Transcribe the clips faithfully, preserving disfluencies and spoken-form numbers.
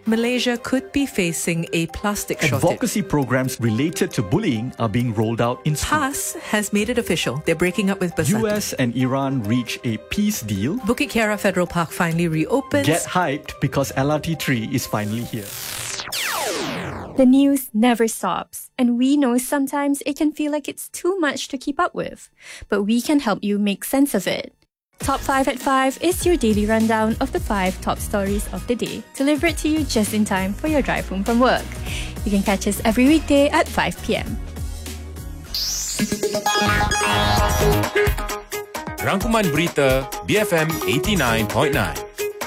Malaysia could be facing a plastic shortage. Advocacy programs related to bullying are being rolled out in schools. P A S has made it official. They're breaking up with Bersatu. U S and Iran reach a peace deal. Bukit Kiara Federal Park finally reopens. Get hyped because L R T three is finally here. The news never stops, and we know sometimes it can feel like it's too much to keep up with. But we can help you make sense of it. Top five at five is your daily rundown of the five top stories of the day, delivered to you just in time for your drive home from work. You can catch us every weekday at five p.m. Rangkuman Berita B F M eighty-nine point nine.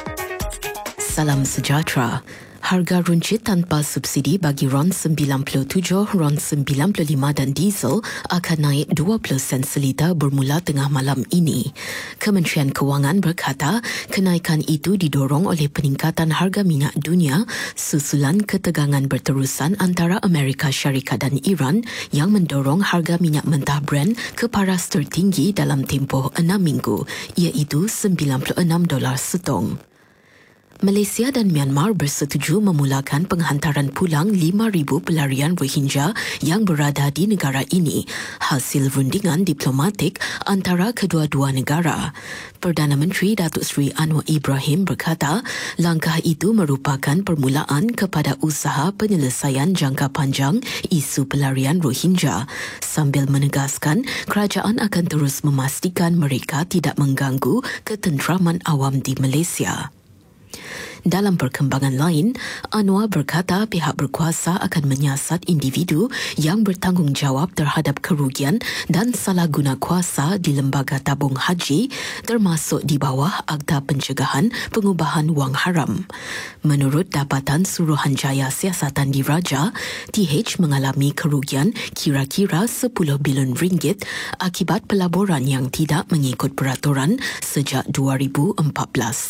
Salam sejahtera. Harga runcit tanpa subsidi bagi RON sembilan puluh tujuh, RON sembilan puluh lima dan diesel akan naik dua puluh sen seliter bermula tengah malam ini. Kementerian Kewangan berkata kenaikan itu didorong oleh peningkatan harga minyak dunia susulan ketegangan berterusan antara Amerika Syarikat dan Iran yang mendorong harga minyak mentah Brent ke paras tertinggi dalam tempoh enam minggu, iaitu sembilan puluh enam dolar setong. Malaysia dan Myanmar bersetuju memulakan penghantaran pulang lima ribu pelarian Rohingya yang berada di negara ini, hasil rundingan diplomatik antara kedua-dua negara. Perdana Menteri Datuk Seri Anwar Ibrahim berkata, langkah itu merupakan permulaan kepada usaha penyelesaian jangka panjang isu pelarian Rohingya, sambil menegaskan kerajaan akan terus memastikan mereka tidak mengganggu ketenteraman awam di Malaysia. Dalam perkembangan lain, Anwar berkata pihak berkuasa akan menyiasat individu yang bertanggungjawab terhadap kerugian dan salah guna kuasa di lembaga tabung haji, termasuk di bawah Akta Pencegahan Pengubahan Wang Haram. Menurut Dapatan Suruhanjaya Siasatan Diraja, T H mengalami kerugian kira-kira sepuluh bilion ringgit akibat pelaburan yang tidak mengikut peraturan sejak dua ribu empat belas.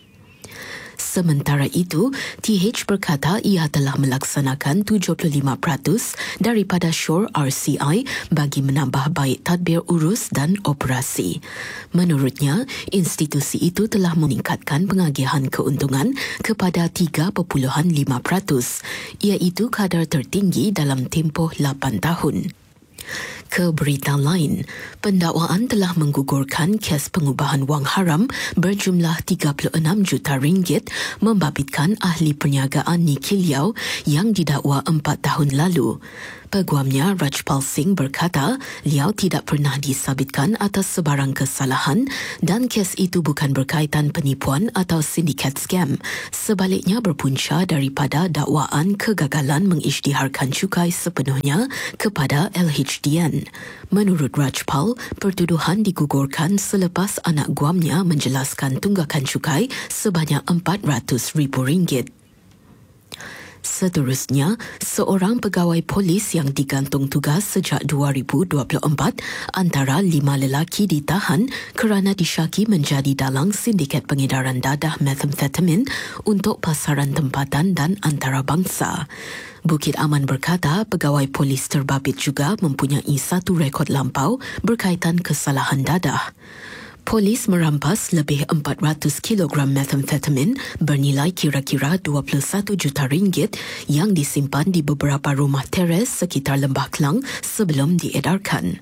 Sementara itu, T H berkata ia telah melaksanakan tujuh puluh lima peratus daripada syur R C I bagi menambah baik tadbir urus dan operasi. Menurutnya, institusi itu telah meningkatkan pengagihan keuntungan kepada tiga perpuluhan lima peratus, iaitu kadar tertinggi dalam tempoh lapan tahun. Ke berita lain, pendakwaan telah menggugurkan kes pengubahan wang haram berjumlah tiga puluh enam juta ringgit membabitkan ahli perniagaan Nicky Liao yang didakwa empat tahun lalu. Peguamnya Rajpal Singh berkata Liao tidak pernah disabitkan atas sebarang kesalahan dan kes itu bukan berkaitan penipuan atau sindiket scam. Sebaliknya berpunca daripada dakwaan kegagalan mengisytiharkan cukai sepenuhnya kepada L H D N. Menurut Rajpal, pertuduhan digugurkan selepas anak guamnya menjelaskan tunggakan cukai sebanyak empat ratus ribu ringgit. Seterusnya, seorang pegawai polis yang digantung tugas sejak dua ribu dua puluh empat antara lima lelaki ditahan kerana disyaki menjadi dalang sindiket pengedaran dadah methamphetamine untuk pasaran tempatan dan antarabangsa. Bukit Aman berkata pegawai polis terbabit juga mempunyai satu rekod lampau berkaitan kesalahan dadah. Polis merampas lebih empat ratus kilogram methamphetamine bernilai kira-kira dua puluh satu juta ringgit yang disimpan di beberapa rumah teres sekitar Lembah Kelang sebelum diedarkan.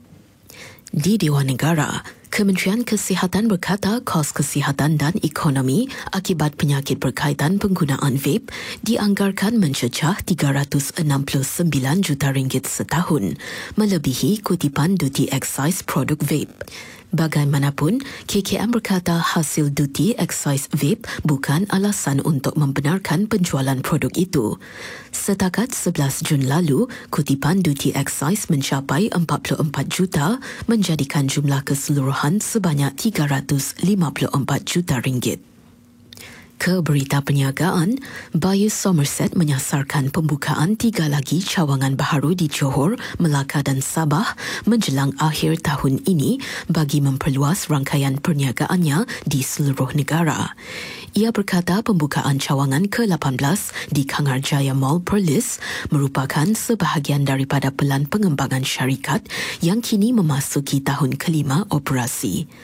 Di Dewan Negara, Kementerian Kesihatan berkata kos kesihatan dan ekonomi akibat penyakit berkaitan penggunaan vape dianggarkan mencecah tiga ratus enam puluh sembilan juta ringgit setahun, melebihi kutipan duty excise produk vape. Bagaimanapun, K K M berkata hasil duty excise vape bukan alasan untuk membenarkan penjualan produk itu. Setakat sebelas Jun lalu, kutipan duty excise mencapai empat puluh empat juta, menjadikan jumlah keseluruhan sebanyak tiga ratus lima puluh empat juta ringgit. Ke berita perniagaan, Bayu Somerset menyasarkan pembukaan tiga lagi cawangan baharu di Johor, Melaka dan Sabah menjelang akhir tahun ini bagi memperluas rangkaian perniagaannya di seluruh negara. Ia berkata pembukaan cawangan ke lapan belas di Kangarjaya Mall Perlis merupakan sebahagian daripada pelan pengembangan syarikat yang kini memasuki tahun kelima operasi.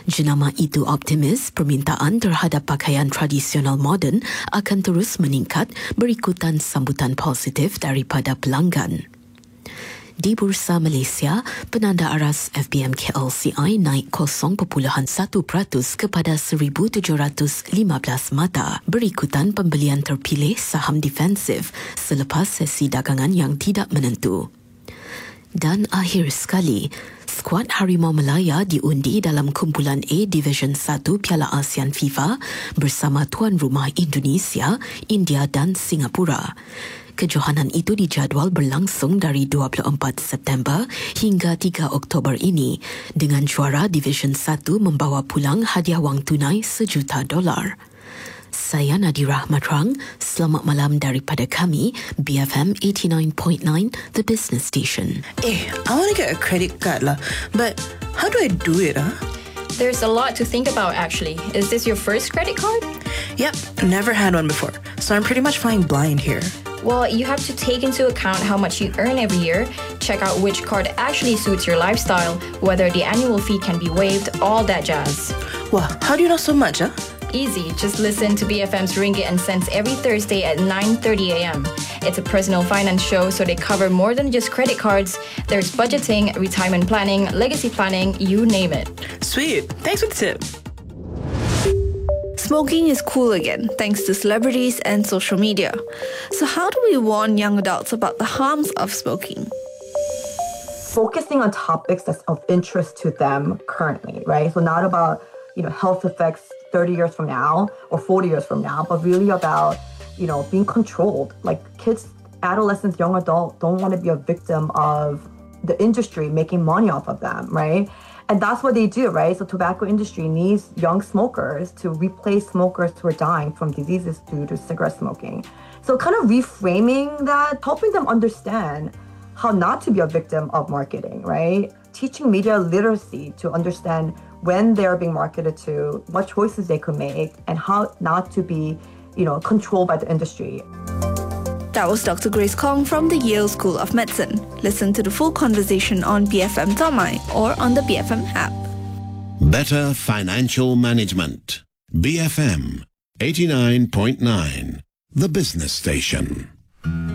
Jenama itu optimis permintaan terhadap pakaian tradisional moden akan terus meningkat berikutan sambutan positif daripada pelanggan. Di Bursa Malaysia, penanda aras F B M K L C I naik kosong perpuluhan satu peratus kepada seribu tujuh ratus lima belas mata berikutan pembelian terpilih saham defensif selepas sesi dagangan yang tidak menentu. Dan akhir sekali, skuad Harimau Melaya diundi dalam kumpulan A Division satu Piala ASEAN FIFA bersama tuan rumah Indonesia, India dan Singapura. Kejohanan itu dijadual berlangsung dari dua puluh empat September hingga tiga Oktober ini dengan juara Division satu membawa pulang hadiah wang tunai sejuta dolar. Saya Nadira Matrang, selamat malam daripada kami, B F M eighty-nine point nine, The Business Station. Eh, I want to get a credit card lah, but how do I do it ah? There's a lot to think about actually. Is this your first credit card? Yep, never had one before, so I'm pretty much flying blind here. Well, you have to take into account how much you earn every year, check out which card actually suits your lifestyle, whether the annual fee can be waived, all that jazz. Wow, how do you know so much, huh? Easy, just listen to B F M's Ringgit and Cents every Thursday at nine thirty a.m. It's a personal finance show, so they cover more than just credit cards. There's budgeting, retirement planning, legacy planning, you name it. Sweet, thanks for the tip. Smoking is cool again, thanks to celebrities and social media. So how do we warn young adults about the harms of smoking? Focusing on topics that's of interest to them currently, right? So not about, you know, health effects thirty years from now or forty years from now, but really about, you know, being controlled. Like kids, adolescents, young adults don't want to be a victim of the industry making money off of them, right? And that's what they do, right? So tobacco industry needs young smokers to replace smokers who are dying from diseases due to cigarette smoking. So kind of reframing that, helping them understand how not to be a victim of marketing, right? Teaching media literacy to understand when they're being marketed to, what choices they could make, and how not to be, you know, controlled by the industry. That was Doctor Grace Kong from the Yale School of Medicine. Listen to the full conversation on B F M dot my or on the B F M app. Better financial management. B F M eighty-nine point nine, The Business Station.